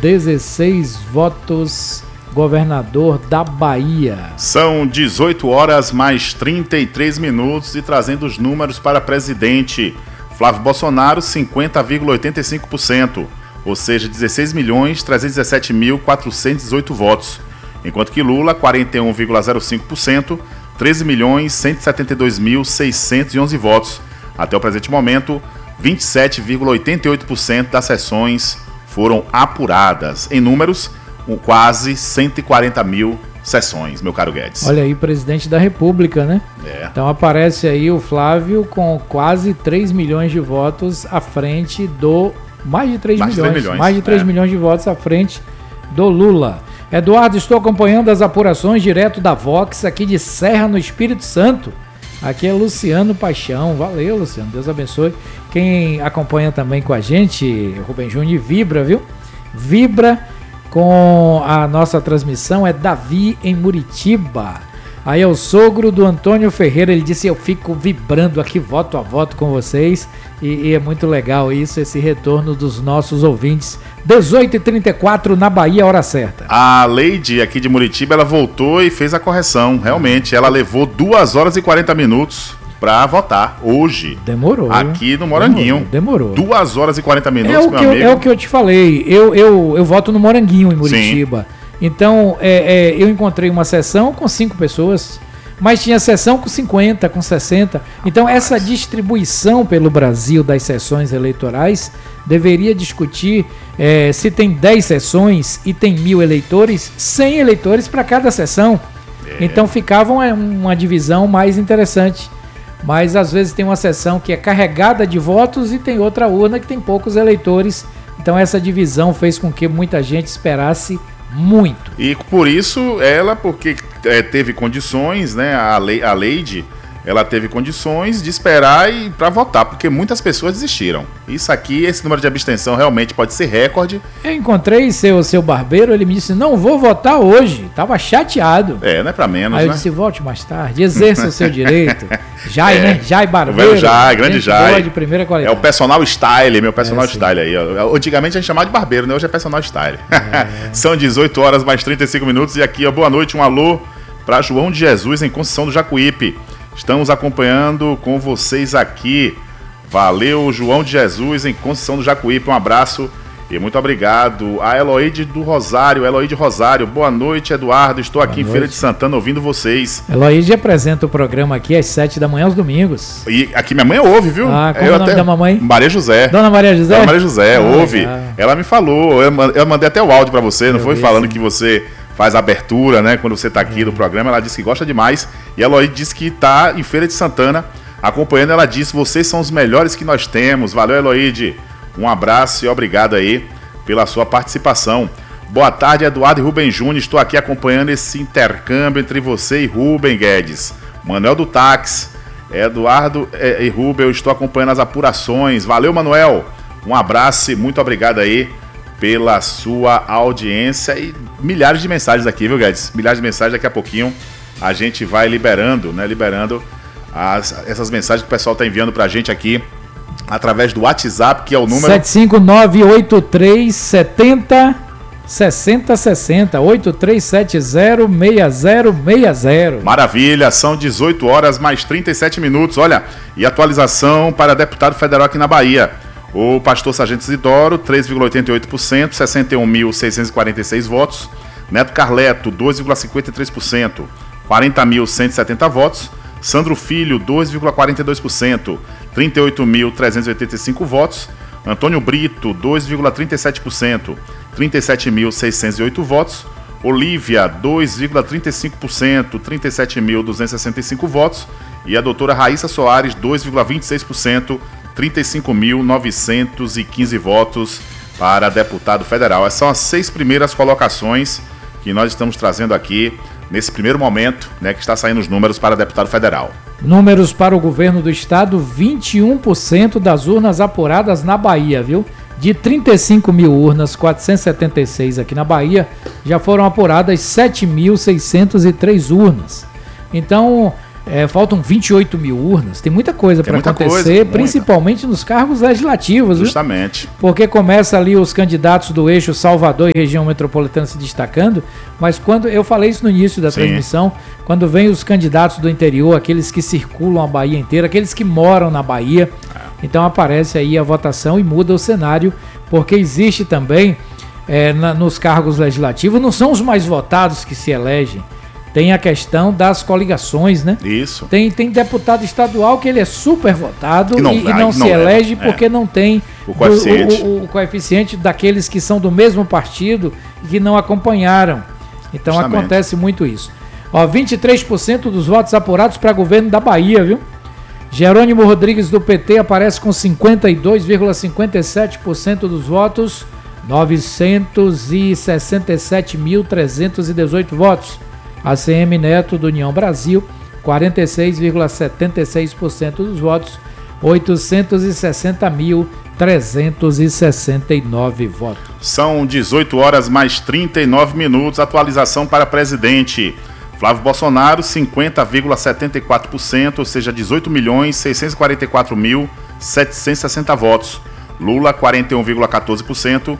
16 votos, governador da Bahia. São 18 horas mais 33 minutos e trazendo os números para presidente. Flávio Bolsonaro, 50,85%, ou seja, 16.317.418 votos. Enquanto que Lula, 41,05%, 13.172.611 votos. Até o presente momento, 27,88% das sessões foram apuradas. Em números, quase 140 mil sessões, meu caro Guedes. Olha aí, presidente da República, né? Então aparece aí o Flávio com quase 3 milhões de votos à frente do... Mais de 3 milhões de votos à frente do Lula. Eduardo, estou acompanhando as apurações direto da Vox aqui de Serra, no Espírito Santo. Aqui é Luciano Paixão. Valeu, Luciano. Deus abençoe. Quem acompanha também com a gente, Rubem Júnior, vibra, viu? Vibra com a nossa transmissão, é Davi em Muritiba. Aí é o sogro do Antônio Ferreira, ele disse: eu fico vibrando aqui voto a voto com vocês, e é muito legal isso, esse retorno dos nossos ouvintes. 18h34 na Bahia, hora certa. A Leide aqui de Muritiba, ela voltou e fez a correção, realmente, ela levou 2 horas e 40 minutos para votar hoje. Demorou. Aqui no Moranguinho. Demorou. 2 horas e 40 minutos, meu amigo. É o que eu te falei, eu voto no Moranguinho, em Muritiba. Sim. Então, eu encontrei uma sessão com 5 pessoas, mas tinha sessão com 50, com 60. Então, essa distribuição pelo Brasil das sessões eleitorais deveria discutir se tem 10 sessões e tem 1.000 eleitores, 100 eleitores para cada sessão. Então, ficava uma divisão mais interessante. Mas, às vezes, tem uma sessão que é carregada de votos e tem outra urna que tem poucos eleitores. Então, essa divisão fez com que muita gente esperasse muito. E por isso ela, porque teve condições, né? A Leide, ela teve condições de esperar e para votar, porque muitas pessoas desistiram. Isso aqui, esse número de abstenção realmente pode ser recorde. Eu encontrei seu barbeiro, ele me disse: não vou votar hoje. Tava chateado. Não é para menos, Aí eu disse: volte mais tarde, exerça o seu direito. Jai, né? Jai Barbeiro. O velho Jai, grande Jai. De primeira qualidade. É o personal style, meu personal style aí. Antigamente a gente chamava de barbeiro, né? Hoje é personal style. São 18 horas mais 35 minutos e aqui, boa noite, um alô para João de Jesus em Conceição do Jacuípe. Estamos acompanhando com vocês aqui. Valeu, João de Jesus em Conceição do Jacuípe. Um abraço e muito obrigado. A Eloíde do Rosário, Eloíde Rosário. Boa noite, Eduardo. Estou aqui em Feira de Santana ouvindo vocês. Eloíde apresenta o programa aqui às 7 da manhã aos domingos. E aqui minha mãe ouve, viu? Como é o nome da mamãe? Maria José. Dona Maria José? Dona Maria José, ouve. Legal. Ela me falou, eu mandei até o áudio para você, não foi? Falando que você faz a abertura, né? Quando você está aqui no programa, ela disse que gosta demais. E a Eloíde disse que está em Feira de Santana acompanhando. Ela disse: vocês são os melhores que nós temos. Valeu, Eloíde. Um abraço e obrigado aí pela sua participação. Boa tarde, Eduardo e Rubem Júnior. Estou aqui acompanhando esse intercâmbio entre você e Rubem Guedes. Manuel do Táxi, Eduardo e Rubem, eu estou acompanhando as apurações. Valeu, Manuel. Um abraço e muito obrigado aí pela sua audiência e milhares de mensagens aqui, viu, Guedes? Milhares de mensagens, daqui a pouquinho a gente vai liberando, né? Essas mensagens que o pessoal está enviando pra gente aqui através do WhatsApp, que é o número 7598370 6060 83706060. Maravilha, são 18 horas mais 37 minutos. Olha, e atualização para deputado federal aqui na Bahia. O pastor Sargento Isidoro, 3,88%, 61.646 votos. Neto Carleto, 2,53%, 40.170 votos. Sandro Filho, 2,42%, 38.385 votos. Antônio Brito, 2,37%, 37.608 votos. Olívia, 2,35%, 37.265 votos. E a doutora Raíssa Soares, 2,26%, 35.915 votos para deputado federal. Essas são as 6 primeiras colocações que nós estamos trazendo aqui nesse primeiro momento, né, que está saindo os números para deputado federal. Números para o governo do estado: 21% das urnas apuradas na Bahia, viu? De 35 mil urnas, 476 aqui na Bahia, já foram apuradas 7.603 urnas. Então, faltam 28 mil urnas, tem muita coisa para acontecer, principalmente nos cargos legislativos. Justamente. Viu? Porque começa ali os candidatos do eixo Salvador e região metropolitana se destacando, mas quando eu falei isso no início da transmissão, quando vem os candidatos do interior, aqueles que circulam a Bahia inteira, aqueles que moram na Bahia, então aparece aí a votação e muda o cenário, porque existe também, nos cargos legislativos, não são os mais votados que se elegem, tem a questão das coligações, né? Isso. Tem deputado estadual que ele é super votado e não se elege porque não tem o coeficiente daqueles que são do mesmo partido e que não acompanharam. Então acontece muito isso. 23% dos votos apurados para governo da Bahia, viu? Jerônimo Rodrigues do PT aparece com 52,57% dos votos, 967.318 votos. ACM Neto do União Brasil, 46,76% dos votos, 860.369 votos. São 18 horas mais 39 minutos, atualização para presidente. Flávio Bolsonaro, 50,74%, ou seja, 18.644.760 votos. Lula, 41,14%,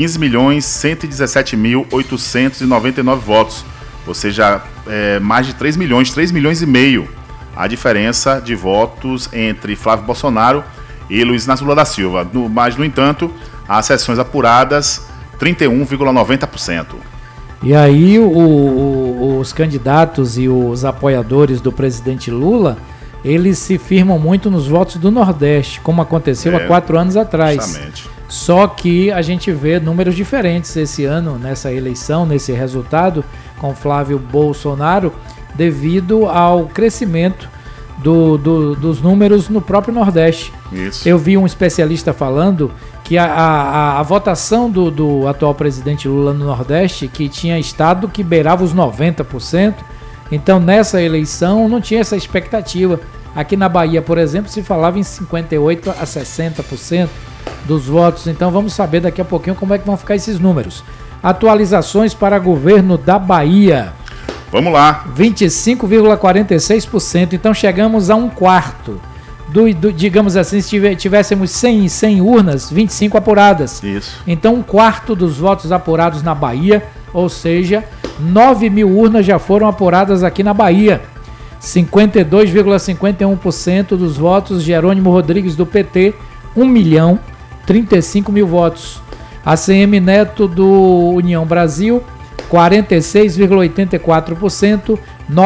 15.117.899 votos. Ou seja, mais de 3 milhões e meio a diferença de votos entre Flávio Bolsonaro e Luiz Inácio Lula da Silva. Mas, no entanto, as sessões apuradas, 31,90%. E aí os candidatos e os apoiadores do presidente Lula, eles se firmam muito nos votos do Nordeste, como aconteceu há 4 anos atrás. Justamente. Só que a gente vê números diferentes esse ano, nessa eleição, nesse resultado, com Flávio Bolsonaro, devido ao crescimento dos números no próprio Nordeste. Isso. Eu vi um especialista falando que a votação do atual presidente Lula no Nordeste, que tinha estado que beirava os 90%, então nessa eleição não tinha essa expectativa. Aqui na Bahia, por exemplo, se falava em 58% a 60% dos votos, então vamos saber daqui a pouquinho como é que vão ficar esses números. Atualizações para governo da Bahia. Vamos lá. 25,46%, então chegamos a um quarto. Digamos assim, se tivéssemos 100 urnas, 25 apuradas. Isso. Então um quarto dos votos apurados na Bahia, ou seja, 9 mil urnas já foram apuradas aqui na Bahia. 52,51% dos votos, Jerônimo Rodrigues do PT, 1.035.000 votos. ACM Neto do União Brasil, 46,84%,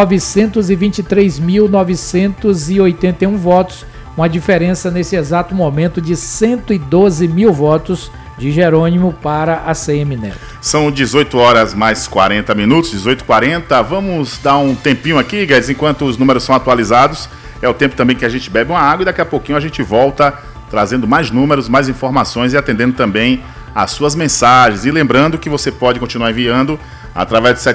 923.981 votos, uma diferença nesse exato momento de 112 mil votos de Jerônimo para a ACM Neto. São 18 horas mais 40 minutos, 18h40. Vamos dar um tempinho aqui, Guedes, enquanto os números são atualizados. É o tempo também que a gente bebe uma água e daqui a pouquinho a gente volta trazendo mais números, mais informações e atendendo também as suas mensagens. E lembrando que você pode continuar enviando através de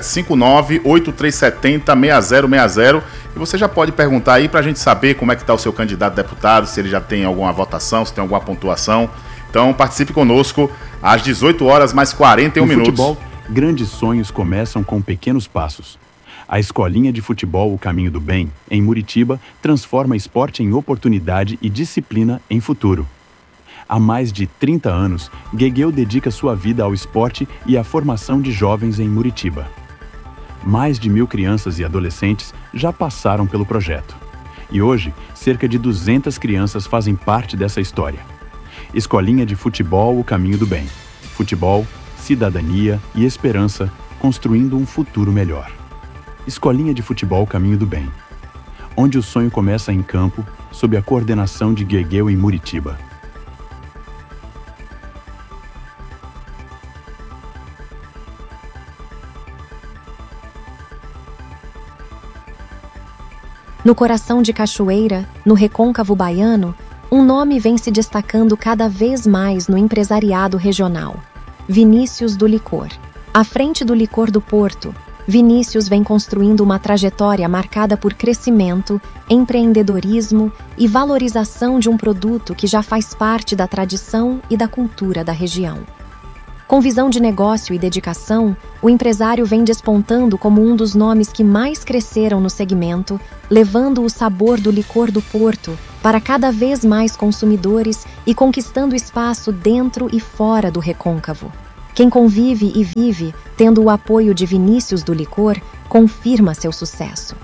759-8370-6060 e você já pode perguntar aí para a gente saber como é que está o seu candidato a deputado, se ele já tem alguma votação, se tem alguma pontuação. Então participe conosco às 18 horas mais 41 minutos. No futebol, grandes sonhos começam com pequenos passos. A Escolinha de Futebol O Caminho do Bem, em Muritiba, transforma esporte em oportunidade e disciplina em futuro. Há mais de 30 anos, Guegueu dedica sua vida ao esporte e à formação de jovens em Muritiba. Mais de 1.000 crianças e adolescentes já passaram pelo projeto. E hoje, cerca de 200 crianças fazem parte dessa história. Escolinha de Futebol O Caminho do Bem. Futebol, cidadania e esperança, construindo um futuro melhor. Escolinha de Futebol O Caminho do Bem. Onde o sonho começa em campo, sob a coordenação de Guegueu em Muritiba. No coração de Cachoeira, no recôncavo baiano, um nome vem se destacando cada vez mais no empresariado regional. Vinícius do Licor. À frente do Licor do Porto, Vinícius vem construindo uma trajetória marcada por crescimento, empreendedorismo e valorização de um produto que já faz parte da tradição e da cultura da região. Com visão de negócio e dedicação, o empresário vem despontando como um dos nomes que mais cresceram no segmento, levando o sabor do licor do Porto para cada vez mais consumidores e conquistando espaço dentro e fora do Recôncavo. Quem convive e vive, tendo o apoio de Vinícius do Licor, confirma seu sucesso.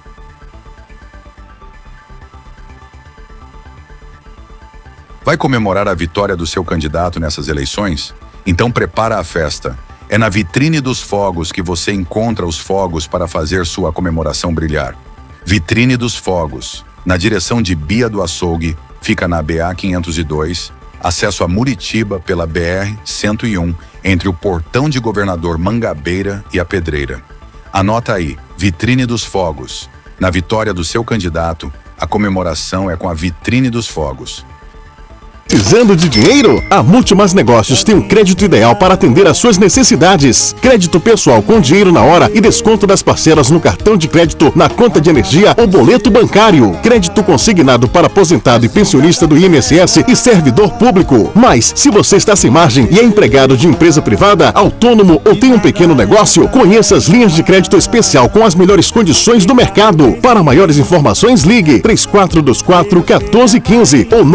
Vai comemorar a vitória do seu candidato nessas eleições? Então prepara a festa. É na Vitrine dos Fogos que você encontra os fogos para fazer sua comemoração brilhar. Vitrine dos Fogos, na direção de Bia do Açougue, fica na BA 502, acesso a Muritiba pela BR 101, entre o Portão de Governador Mangabeira e a Pedreira. Anota aí, Vitrine dos Fogos. Na vitória do seu candidato, a comemoração é com a Vitrine dos Fogos. Precisando de dinheiro? A Multimais Negócios tem um crédito ideal para atender às suas necessidades. Crédito pessoal com dinheiro na hora e desconto das parcelas no cartão de crédito, na conta de energia ou boleto bancário. Crédito consignado para aposentado e pensionista do INSS e servidor público. Mas, se você está sem margem e é empregado de empresa privada, autônomo ou tem um pequeno negócio, conheça as linhas de crédito especial com as melhores condições do mercado. Para maiores informações, ligue 3424-1415 ou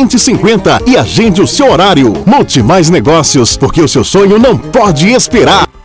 98249-2050 e agende o seu horário. Multimais Negócios, porque o seu sonho não pode esperar.